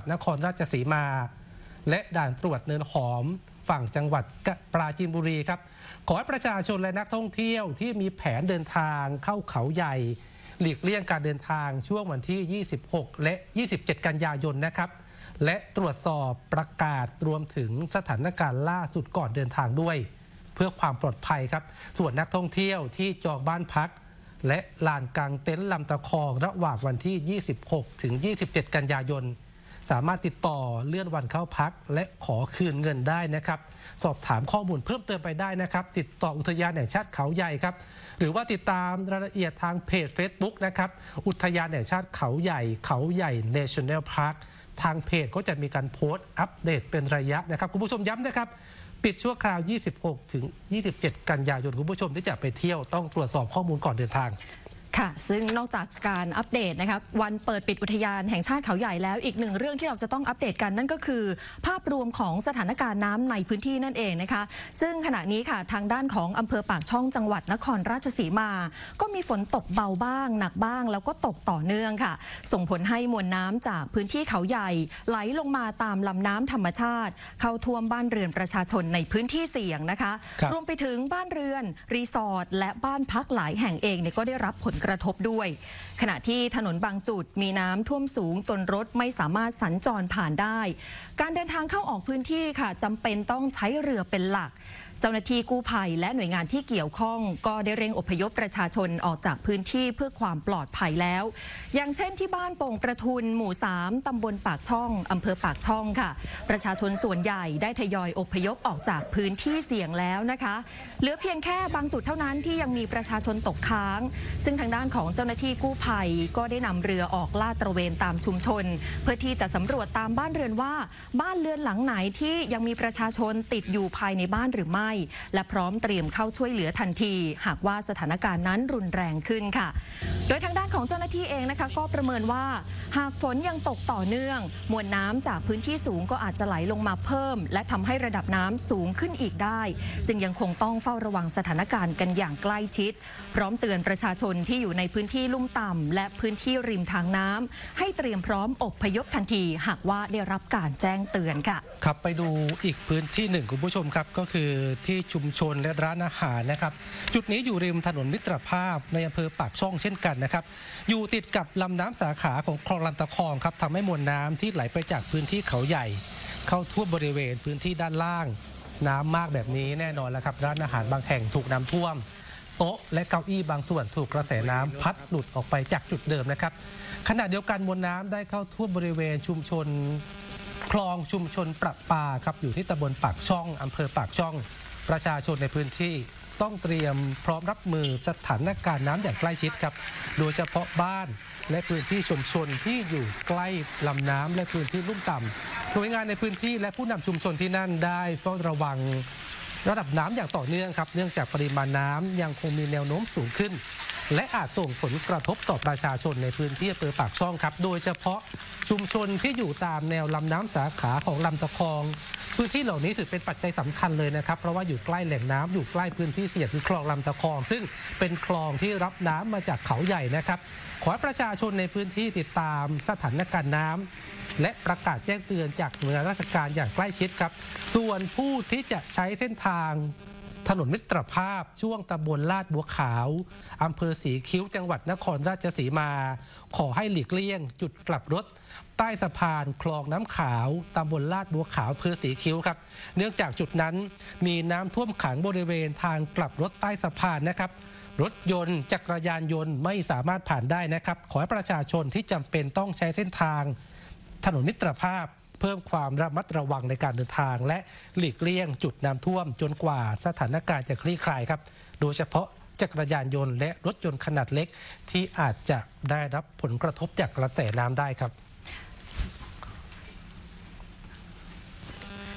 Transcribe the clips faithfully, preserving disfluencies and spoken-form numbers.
นครราชสีมาและด่านตรวจเนินหอมฝั่งจังหวัดปราจีนบุรีครับขอให้ประชาชนและนักท่องเที่ยวที่มีแผนเดินทางเข้าเขาใหญ่หลีกเลี่ยงการเดินทางช่วงวันที่ยี่สิบหกและยี่สิบเจ็ดกันยายนนะครับและตรวจสอบประกาศรวมถึงสถานการณ์ล่าสุดก่อนเดินทางด้วยเพื่อความปลอดภัยครับส่วนนักท่องเที่ยวที่จองบ้านพักและลานกางเต็นท์ลำตะคองระหว่างวันที่ยี่สิบหกถึงยี่สิบเจ็ดกันยายนสามารถติดต่อเลื่อนวันเข้าพักและขอคืนเงินได้นะครับสอบถามข้อมูลเพิ่มเติมไปได้นะครับติดต่ออุทยานแห่งชาติเขาใหญ่ครับหรือว่าติดตามรายละเอียดทางเพจ Facebook นะครับอุทยานแห่งชาติเขาใหญ่เขาใหญ่ National Park ทางเพจก็จะมีการโพสต์อัปเดตเป็นระยะนะครับคุณผู้ชมย้ำนะครับปิดชั่วคราวยี่สิบหกถึงยี่สิบเจ็ดกันยายนคุณผู้ชมที่จะไปเที่ยวต้องตรวจสอบข้อมูลก่อนเดินทางค่ะซึ่งนอกจากการอัปเดตนะคะวันเปิดปิดอุทยานแห่งชาติเขาใหญ่แล้วอีกหนึ่งเรื่องที่เราจะต้องอัปเดตกันนั่นก็คือภาพรวมของสถานการณ์น้ำในพื้นที่นั่นเองนะคะซึ่งขณะนี้ค่ะทางด้านของอำเภอปากช่องจังหวัดนครราชสีมาก็มีฝนตกเบาบ้างหนักบ้างแล้วก็ตกต่อเนื่องค่ะส่งผลให้มวลน้ำจากพื้นที่เขาใหญ่ไหลลงมาตามลำน้ำธรรมชาติเข้าท่วมบ้านเรือนประชาชนในพื้นที่เสี่ยงนะคะรวมไปถึงบ้านเรือนรีสอร์ทและบ้านพักหลายแห่งเองเนี่ยก็ได้รับผลกระทบด้วยขณะที่ถนนบางจุดมีน้ำท่วมสูงจนรถไม่สามารถสัญจรผ่านได้การเดินทางเข้าออกพื้นที่ค่ะจำเป็นต้องใช้เรือเป็นหลักเจ้าหน้าที่กู้ภัยและหน่วยงานที่เกี่ยวข้องก็ได้เร่งอพยพประชาชนออกจากพื้นที่เพื่อความปลอดภัยแล้วอย่างเช่นที่บ้านโป่งประทุนหมู่สามตำบลปากช่องอำเภอปากช่องค่ะประชาชนส่วนใหญ่ได้ทยอยอพยพออกจากพื้นที่เสี่ยงแล้วนะคะเหลือเพียงแค่บางจุดเท่านั้นที่ยังมีประชาชนตกค้างซึ่งทางด้านของเจ้าหน้าที่กู้ภัยก็ได้นำเรือออกลาดตระเวนตามชุมชนเพื่อที่จะสำรวจตามบ้านเรือนว่าบ้านเรือนหลังไหนที่ยังมีประชาชนติดอยู่ภายในบ้านหรือไม่และพร้อมเตรียมเข้าช่วยเหลือทันทีหากว่าสถานการณ์นั้นรุนแรงขึ้นค่ะโดยทางด้านของเจ้าหน้าที่เองนะคะก็ประเมินว่าหากฝนยังตกต่อเนื่องมวลน้ำจากพื้นที่สูงก็อาจจะไหลลงมาเพิ่มและทำให้ระดับน้ำสูงขึ้นอีกได้จึงยังคงต้องเฝ้าระวังสถานการณ์กันอย่างใกล้ชิดพร้อมเตือนประชาชนที่อยู่ในพื้นที่ลุ่มต่ำและพื้นที่ริมทางน้ำให้เตรียมพร้อมอพยพทันทีหากว่าได้รับการแจ้งเตือนค่ะครับไปดูอีกพื้นที่หนึ่งคุณผู้ชมครับก็คือที่ชุมชนและร้านอาหารนะครับจุดนี้อยู่ริมถนนมิตรภาพในอำเภอปากช่องเช่นกันนะครับอยู่ติดกับลำน้ำสาขาของคลองลำตะคองครับทำให้มวลน้ำที่ไหลไปจากพื้นที่เขาใหญ่เข้าท่วมบริเวณพื้นที่ด้านล่างน้ำมากแบบนี้แน่นอนแล้วครับร้านอาหารบางแห่งถูกน้ำท่วมโต๊ะและเก้าอี้บางส่วนถูกกระแสน้ำพัดหลุดออกไปจากจุดเดิมนะครับขณะเดียวกันมวลน้ำได้เข้าท่วมบริเวณชุมชนคลองชุมชนประปาครับอยู่ที่ตำบลปากช่องอำเภอปากช่องประชาชนในพื้นที่ต้องเตรียมพร้อมรับมือสถานการณ์น้ำอย่างใกล้ชิดครับโดยเฉพาะบ้านและพื้นที่ชุมชนที่อยู่ใกล้ลำน้ำและพื้นที่ลุ่มต่ำหน่วยงานในพื้นที่และผู้นำชุมชนที่นั่นได้เฝ้าระวังระดับน้ำอย่างต่อเนื่องครับเนื่องจากปริมาณน้ำยังคงมีแนวโน้มสูงขึ้นและอาจส่งผลกระทบต่อประชาชนในพื้นที่อำเภอปากช่องครับโดยเฉพาะชุมชนที่อยู่ตามแนวลำน้ำสาขาของลำตะคองพื้นที่เหล่านี้ถือเป็นปัจจัยสำคัญเลยนะครับเพราะว่าอยู่ใกล้แหล่งน้ำอยู่ใกล้พื้นที่เสี่ยงคือคลองลำตะคองซึ่งเป็นคลองที่รับน้ำมาจากเขาใหญ่นะครับขอให้ประชาชนในพื้นที่ติดตามสถานการณ์น้ำและประกาศแจ้งเตือนจากหน่วยงานราชการอย่างใกล้ชิดครับส่วนผู้ที่จะใช้เส้นทางถนนมิตรภาพช่วงตำบลลาดบัวขาวอำเภอสีคิ้วจังหวัดนครราชสีมาขอให้หลีกเลี่ยงจุดกลับรถใต้สะพานคลองน้ำขาวตำบลลาดบัวขาวอำเภอสีคิ้วครับเนื่องจากจุดนั้นมีน้ำท่วมขังบริเวณทางกลับรถใต้สะพานนะครับรถยนต์จักรยานยนต์ไม่สามารถผ่านได้นะครับขอให้ประชาชนที่จำเป็นต้องใช้เส้นทางถนนมิตรภาพเพิ่มความระมัดระวังในการเดินทางและหลีกเลี่ยงจุดน้ำท่วมจนกว่าสถานการณ์จะคลี่คลายครับโดยเฉพาะจักรยานยนต์และรถยนต์ขนาดเล็กที่อาจจะได้รับผลกระทบจากกระแสน้ำได้ครับ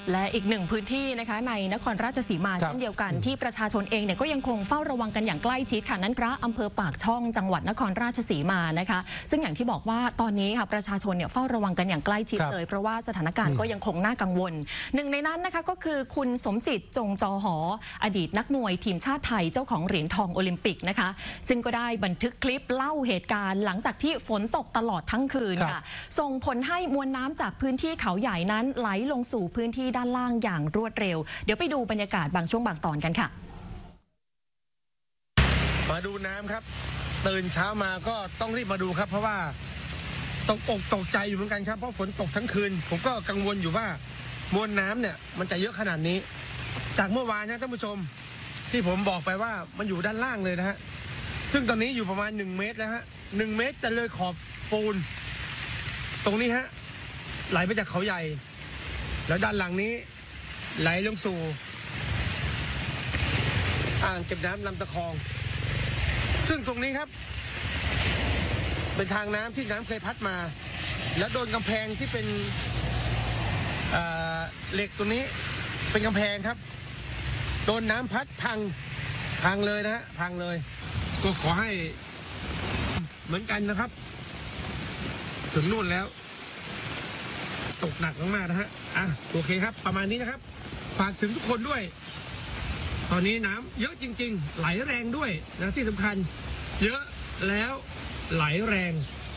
และอีกหนึ่งพื้นที่นะคะในนครราชสีมาเช่นเดียวกันที่ประชาชนเองเนี่ยก็ยังคงเฝ้าระวังกันอย่างใกล้ชิดค่ะนั่นพระอำเภอปากช่องจังหวัดนครราชสีมานะคะซึ่งอย่างที่บอกว่าตอนนี้ค่ะประชาชนเนี่ยเฝ้าระวังกันอย่างใกล้ชิดเลยเพราะว่าสถานการณ์ก็ยังคงน่ากังวลหนึ่งในนั้นนะคะก็คือคุณสมจิตจงจอหออดีตนักมวยทีมชาติไทยเจ้าของเหรียญทองโอลิมปิกนะคะซึ่งก็ได้บันทึกคลิปเล่าเหตุการณ์หลังจากที่ฝนตกตลอดทั้งคืนค่ะส่งผลให้มวลน้ำจากพื้นที่เขาใหญ่นั้นไหลลงสู่พื้นที่ด้านล่างอย่างรวดเร็วเดี๋ยวไปดูบรรยากาศบางช่วงบางตอนกันค่ะมาดูน้ำครับตื่นเช้ามาก็ต้องรีบมาดูครับเพราะว่าตกอกตกใจอยู่เหมือนกันครับเพราะฝนตกทั้งคืนผมก็กังวลอยู่ว่ามวลน้ำเนี่ยมันจะเยอะขนาดนี้จากเมื่อวานนะท่านผู้ชมที่ผมบอกไปว่ามันอยู่ด้านล่างเลยนะฮะซึ่งตอนนี้อยู่ประมาณหนึ่งเมตรแล้วฮะหนึ่งเมตรจะเลยขอบปูนตรงนี้ฮะไหลมาจากเขาใหญ่แล้วด้านหลังนี้ไหลลงสู่อ่างเก็บน้ำลำตะคองซึ่งตรงนี้ครับเป็นทางน้ำที่น้ำเคยพัดมาแล้วโดนกำแพงที่เป็นเหล็กตัวนี้เป็นกำแพงครับโดนน้ำพัดพังพังเลยนะฮะพังเลยก็ขอให้เหมือนกันนะครับถึงนู่นแล้วตกหนักมากๆนะฮะอ่ะโอเคครับประมาณนี้นะครับฝากถึงทุกคนด้วยตอนนี้น้ำเยอะจริงๆไหลแรงด้วยนะที่สำคัญเยอะแล้วไหลแรง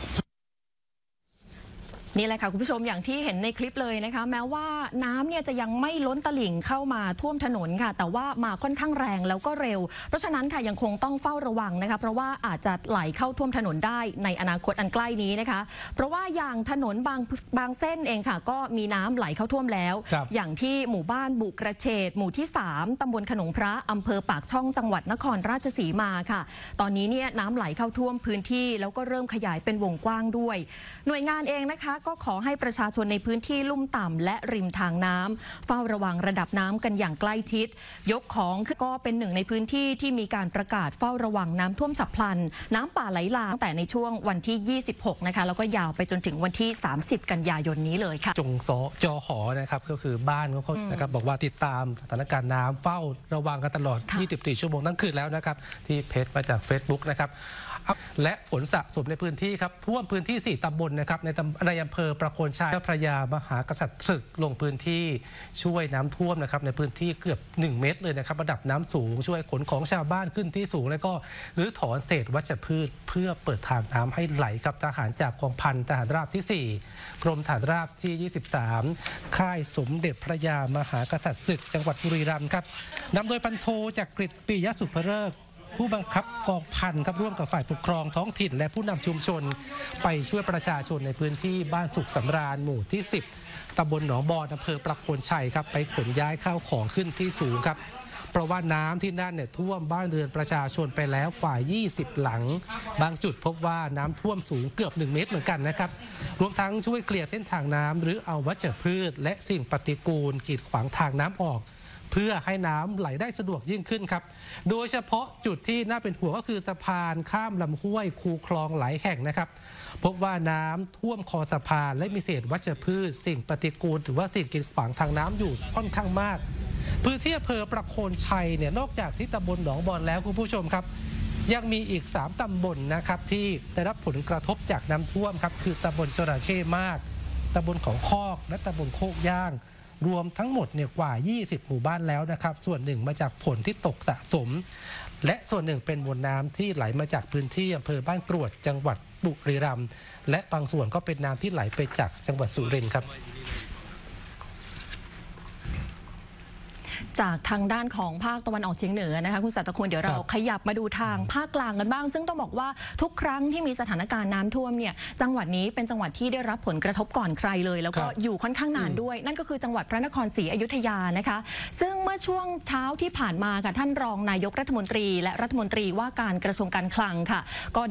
นี่แหละค่ะคุณผู้ชมอย่างที่เห็นในคลิปเลยนะคะแม้ว่าน้ำเนี่ยจะยังไม่ล้นตลิ่งเข้ามาท่วมถนนค่ะแต่ว่ามาค่อนข้างแรงแล้วก็เร็วเพราะฉะนั้นค่ะยังคงต้องเฝ้าระวังนะคะเพราะว่าอาจจะไหลเข้าท่วมถนนได้ในอนาคตอันใกล้นี้นะคะเพราะว่าอย่างถนนบางบางเส้นเองค่ะก็มีน้ำไหลเข้าท่วมแล้วอย่างที่หมู่บ้านบุกระเฉดหมู่ที่สามตำบลขนงพระอำเภอปากช่องจังหวัดนครราชสีมาค่ะตอนนี้เนี่ยน้ำไหลเข้าท่วมพื้นที่แล้วก็เริ่มขยายเป็นวงกว้างด้วยหน่วยงานเองนะคะก็ขอให้ประชาชนในพื้นที่ลุ่มต่ำและริมทางน้ำเฝ้าระวังระดับน้ำกันอย่างใกล้ชิดยกของก็เป็นหนึ่งในพื้นที่ที่มีการประกาศเฝ้าระวังน้ำท่วมฉับพลันน้ำป่าไหลหลากตั้งแต่ในช่วงวันที่ยี่สิบหกนะคะแล้วก็ยาวไปจนถึงวันที่สามสิบกันยายนนี้เลยค่ะจงจอหอนะครับก็คือบ้านเขานะครับบอกว่าติดตามสถานการณ์น้ำเฝ้าระวังกันตลอดยี่สิบสี่ชั่วโมงทั้งคืนแล้วนะครับที่เพจมาจาก Facebook นะครับและฝนสะสมในพื้นที่ครับท่วมพื้นที่สี่ตำบลนะครับในในอำเภอประโคนชัยพระยามหากษัตริย์ศึกลงพื้นที่ช่วยน้ำท่วมนะครับในพื้นที่เกือบหนึ่งเมตรเลยนะครับระดับน้ำสูงช่วยขนของชาวบ้านขึ้นที่สูงแล้วก็รื้อถอนเศษวัชพืชเพื่อเปิดทางน้ำให้ไหลครับทหารจากกองพันทหารราบที่สี่กรมทหารราบที่ยี่สิบสามค่ายสมเด็จพระยามหากษัตริย์ศึกจังหวัดบุรีรัมย์ครับนำโดยพันโทจักริดปิยสุภฤกษ์ผู้บังคับกองพันครับร่วมกับฝ่ายปกครองท้องถิ่นและผู้นำชุมชนไปช่วยประชาชนในพื้นที่บ้านสุขสำราญหมู่ที่สิบตำบลหนองบอนอำเภอประโคนชัยครับไปขนย้ายข้าวของขึ้นที่สูงครับเพราะว่าน้ำที่นั่นเนี่ยท่วมบ้านเรือนประชาชนไปแล้วกว่ายี่สิบหลังบางจุดพบว่าน้ำท่วมสูงเกือบหนึ่งเมตรเหมือนกันนะครับรวมทั้งช่วยเคลียร์เส้นทางน้ำหรือเอาวัชพืชและสิ่งปฏิกูลกีดขวางทางน้ำออกเพื่อให้น้ำไหลได้สะดวกยิ่งขึ้นครับโดยเฉพาะจุดที่น่าเป็นห่วงก็คือสะพานข้ามลำห้วยคูคลองหลายแห่งนะครับพบว่าน้ำท่วมคอสะพานและมีเศษวัชพืชสิ่งปฏิกูลหรือว่าสิ่งกีดขวางทางน้ำอยู่ค่อนข้างมากพื้นที่อำเภอประโคนชัยเนี่ยนอกจากที่ตำบลหนองบอนแล้วคุณผู้ชมครับยังมีอีกสามตำบลนะครับที่ได้รับผลกระทบจากน้ำท่วมครับคือตำบลจระเข้มากตำบลของคอกและตำบลโคกย่างรวมทั้งหมดเนี่ยกว่ายี่สิบหมู่บ้านแล้วนะครับส่วนหนึ่งมาจากฝนที่ตกสะสมและส่วนหนึ่งเป็นมวลน้ำที่ไหลมาจากพื้นที่อำเภอบ้านกรวดจังหวัดบุรีรัมย์และบางส่วนก็เป็นน้ำที่ไหลไปจากจังหวัดสุรินทร์ครับจากทางด้านของภาคตะวันออกเฉียงเหนือนะคะคุณสัตคุณเดี๋ยวเราขยับมาดูทางภาคกลางกันบ้างซึ่งต้องบอกว่าทุกครั้งที่มีสถานการณ์น้ำท่วมเนี่ยจังหวัดนี้เป็นจังหวัดที่ได้รับผลกระทบก่อนใครเลยแล้วก็อยู่ค่อนข้างนานด้วยนั่นก็คือจังหวัดพระนครศรีอยุธยานะคะซึ่งเมื่อช่วงเช้าที่ผ่านมาค่ะท่านรองนายกรัฐมนตรีและรัฐมนตรีว่าการกระทรวงการคลังค่ะก็